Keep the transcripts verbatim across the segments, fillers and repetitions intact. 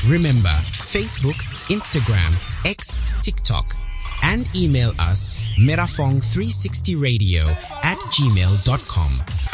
Remember, Facebook, Instagram, X, TikTok, and email us merafong three sixty radio at gmail dot com.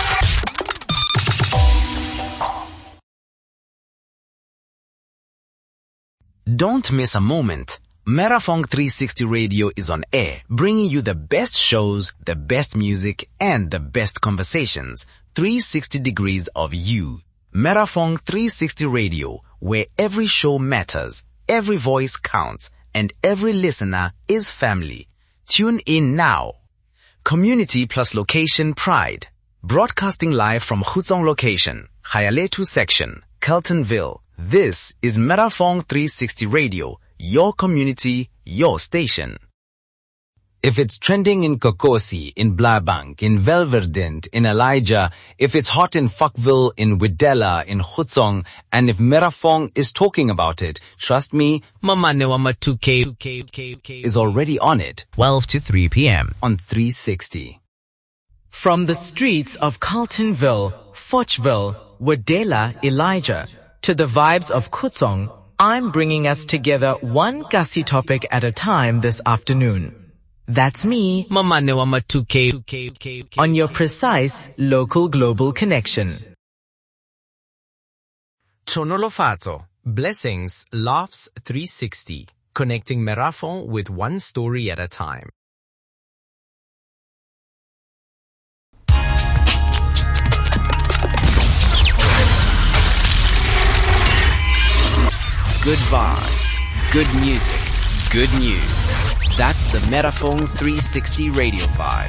Don't miss a moment. Merafong three sixty Radio is on air, bringing you the best shows, the best music, and the best conversations. three sixty degrees of you. Merafong three sixty Radio, where every show matters, every voice counts, and every listener is family. Tune in now. Community plus location pride. Broadcasting live from Khutsong location, Khayaletu section, Keltonville. This is Merafong three sixty Radio, your community, your station. If it's trending in Kokosi, in Blabank, in Velverdint, in Elijah, if it's hot in Falkville, in Widella, in Khutsong, and if Merafong is talking about it, trust me, Mama Newama two K is already on it. twelve to three p.m. on three sixty. From the streets of Carltonville, Fochville, Widella, Elijah, to the vibes of Khutsong, I'm bringing us together one Kasi topic at a time this afternoon. That's me, Mama Newama two K on your precise local global connection. Chonolofatso, blessings, laughs three sixty, connecting Merafong with one story at a time. Good vibes, good music, good news. That's the Merafong three sixty Radio vibe.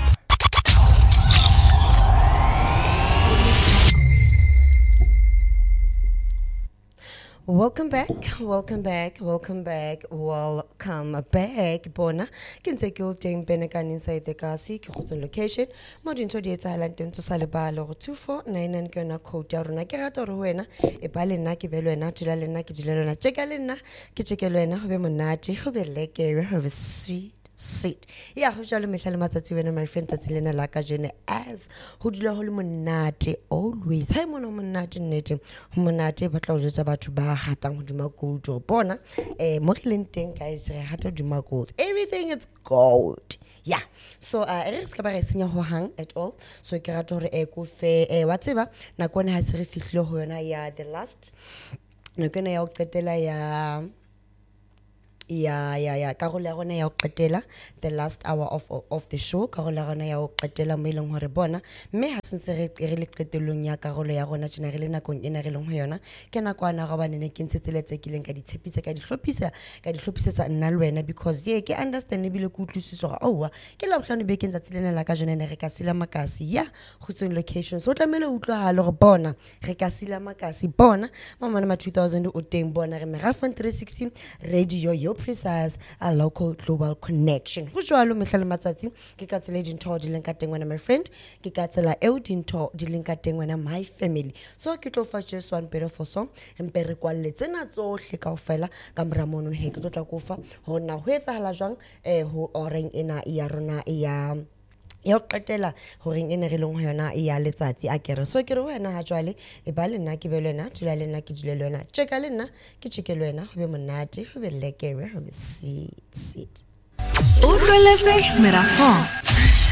Welcome back, welcome back, welcome back, welcome back. Bona, can take your time Benekan inside the Kasi, Khutsong location. Modern to the Thailand to Salibalo two four nine and Gona Code Daruna Gerato Ruena, a Balinaki Velena, Tilalena, Kilena, Chekalena, Kichikalena, Vemonati, who be like a sweet. Sweet. Yeah, who shall me tell when my friend Tatilena Lakajune as who did a whole monate always. Hi monomonati native monate, but closes about to buy hatang duma gold to bona. A Moklin think I say hata duma gold. Everything is gold. Yeah. So uh Eris Kabare senior ho hang at all. So Karator Eko Fe whatever. Nakon has refilo hoena ya the last. Nakona ya oketela ya Yeah, yeah, yeah. Karolo ya rona ya ho qetela the last hour of of the show. Karolo ya rona ya ho qetela mo ileng hore bona mme ha sentse re re le qetelong ya karolo ya rona tsena re le nakong ena re leng ho yona ke nakwana ga bane ne ke ntsetseletse ke leng ka ditshepisa ka dihlophisa ka dihlophisa nna le wena because ye ke understand ebile ke utlwisiswa ga owa ke la botlhano be ke ntsa tselena la ka jone ne re ka sila makasi ya Khutsong location so tlamele utlwa ha le go bona re ka sila makasi bona mama na two thousand o teng bona re Merafong three sixty radio yo precise a local global connection. Who jwalo mehlale matsatsi ke ka tsela dintho di leng ka teng wena my friend ke ka tsela eo dintho di leng ka teng wena my family. So ke tlo fa just one beautiful song empe re kwalle tsena tsohle kaofela ka mora mono he ke tlo go fa hona ho etsahala jwang eh ho oreng ena ya rona ya yo qetela hore ene re leng ho yona ya letsatsi a kere so kere wena ha jwale e ba le nna ke be le nna tula le nna ke dile le wena cheka le nna ke cheke le wena ho be monate ho be lekere ho be sit sit Utlweletse Merafong